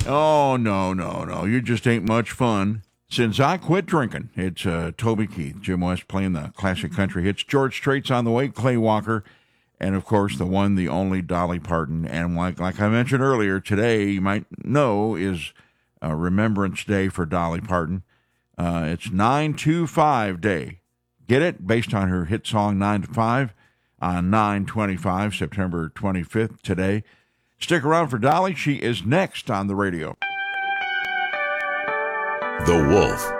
Oh, no. You just ain't much fun. Since I quit drinking, it's Toby Keith, Jim West playing the classic country hits. George Strait's on the way, Clay Walker, and, of course, the one, the only Dolly Parton. And like I mentioned earlier, today, you might know, is Remembrance Day for Dolly Parton. It's 925 Day. Get it? Based on her hit song 9 to 5 on 9/25, September 25th, today. Stick around for Dolly. She is next on the radio. The Wolf